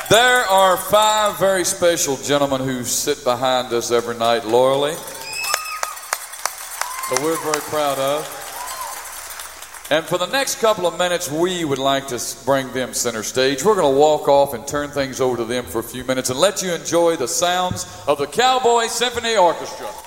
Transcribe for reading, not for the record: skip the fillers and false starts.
There are 5 very special gentlemen who sit behind us every night loyally, that we're very proud of. And for the next couple of minutes, we would like to bring them center stage. We're going to walk off and turn things over to them for a few minutes and let you enjoy the sounds of the Cowboy Symphony Orchestra.